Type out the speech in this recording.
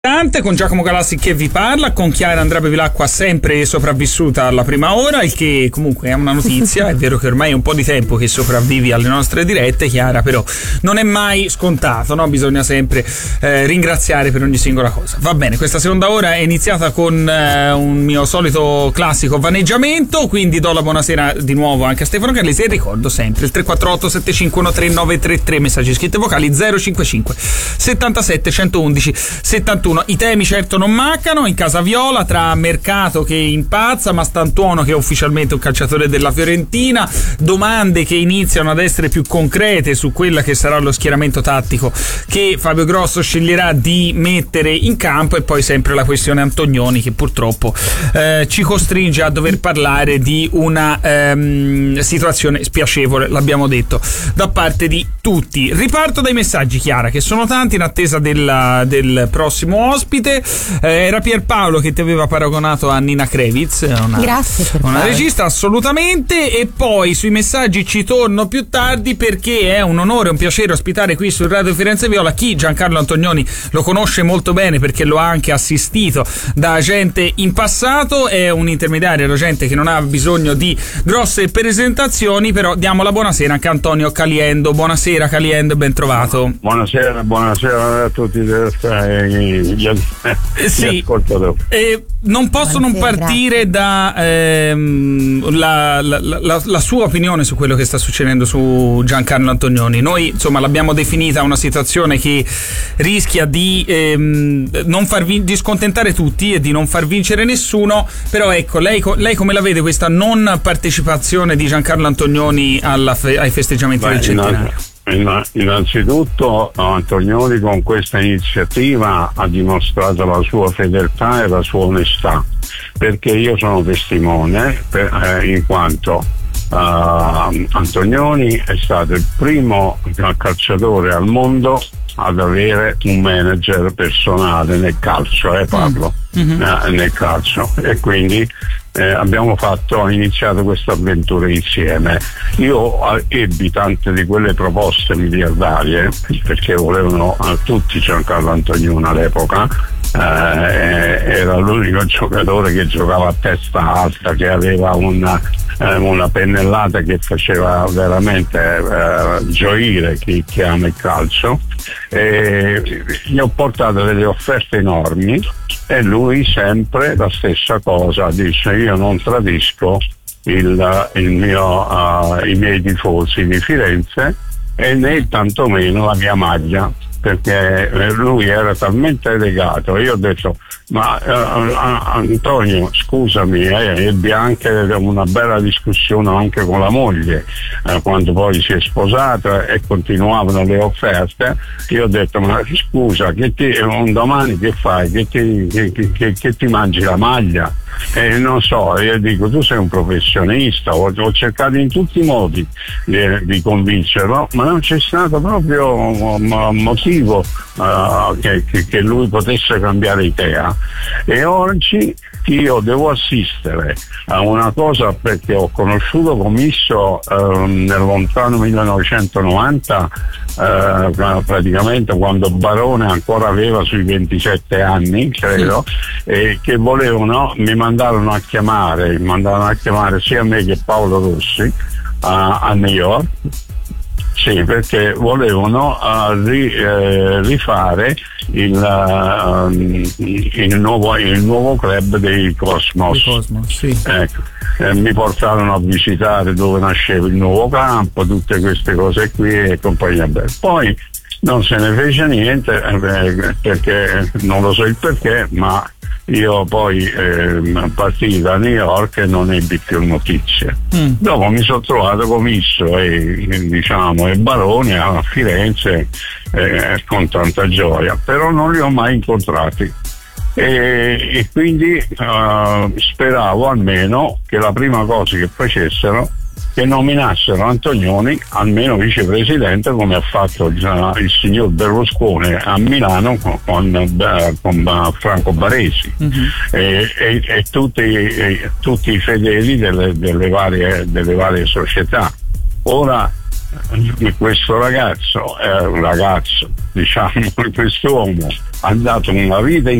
Con Giacomo Galassi che vi parla, con Chiara Andrea Bevilacqua sempre sopravvissuta alla prima ora, il che comunque è una notizia. È vero che ormai è un po' di tempo che sopravvivi alle nostre dirette, Chiara, però non è mai scontato, no? Bisogna sempre ringraziare per ogni singola cosa. Va bene, questa seconda ora è iniziata con un mio solito classico vaneggiamento, quindi do la buonasera di nuovo anche a Stefano Carlesi e ricordo sempre il 348 751 3933, messaggi scritti vocali 055 77 111 71. I temi certo non mancano in Casa Viola, tra Mercato che impazza, Mastantuono che è ufficialmente un calciatore della Fiorentina, domande che iniziano ad essere più concrete su quella che sarà lo schieramento tattico che Fabio Grosso sceglierà di mettere in campo, e poi sempre la questione Antonioni che purtroppo ci costringe a dover parlare di una situazione spiacevole, l'abbiamo detto, da parte di tutti. Riparto dai messaggi, Chiara, che sono tanti in attesa del prossimo ospite. Era Pierpaolo che ti aveva paragonato a Nina Krevitz, grazie, una regista, assolutamente. E poi sui messaggi ci torno più tardi, perché è un onore e un piacere ospitare qui su Radio Firenze Viola chi Giancarlo Antonioni lo conosce molto bene, perché lo ha anche assistito da gente in passato, è un intermediario, la gente che non ha bisogno di grosse presentazioni. Però diamo la buonasera anche a Antonio Caliendo. Buonasera Caliendo, ben trovato. Buonasera a tutti gli ascoltatori. Non posso non partire da la sua opinione su quello che sta succedendo su Giancarlo Antonioni. Noi insomma l'abbiamo definita una situazione che rischia di non di scontentare tutti e di non far vincere nessuno. Però ecco, lei come la vede questa non partecipazione di Giancarlo Antonioni ai festeggiamenti del centenario? Innanzitutto Antonioni con questa iniziativa ha dimostrato la sua fedeltà e la sua onestà, perché io sono testimone in quanto Antonioni è stato il primo calciatore al mondo ad avere un manager personale nel calcio, parlo nel calcio, e quindi abbiamo iniziato questa avventura insieme. Io ebbi tante di quelle proposte miliardarie, perché volevano tutti Giancarlo Antonioni all'epoca. Era l'unico giocatore che giocava a testa alta, che aveva una pennellata che faceva veramente gioire chi ama il calcio, e gli ho portato delle offerte enormi, e lui sempre la stessa cosa, dice: io non tradisco i miei tifosi di Firenze, e né tantomeno la mia maglia, perché lui era talmente legato. Io ho detto: ma Antonio, scusami, ebbi anche una bella discussione anche con la moglie quando poi si è sposata e continuavano le offerte. Io ho detto: ma scusa, un domani che fai? Che ti mangi la maglia? Non so, io dico: tu sei un professionista. Ho cercato in tutti i modi di convincerlo, ma non c'è stato proprio motivo che lui potesse cambiare idea. E oggi io devo assistere a una cosa, perché ho conosciuto Comisso nel lontano 1990, praticamente quando Barone ancora aveva sui 27 anni, credo, e che mi mandarono a chiamare sia me che Paolo Rossi a New York. Sì, perché volevano rifare il nuovo club dei Cosmos. Sì. Ecco. Mi portarono a visitare dove nasceva il nuovo campo, tutte queste cose qui e compagnia bella. Poi non se ne fece niente, perché non lo so il perché, ma io poi partii da New York e non ebbi più notizie. Dopo mi sono trovato Comisso e Baroni a Firenze con tanta gioia, però non li ho mai incontrati, e quindi speravo almeno che la prima cosa che facessero, che nominassero Antonioni almeno vicepresidente, come ha fatto il signor Berlusconi a Milano con Franco Baresi, e tutti i fedeli delle varie società. Ora questo ragazzo, quest'uomo ha dato una vita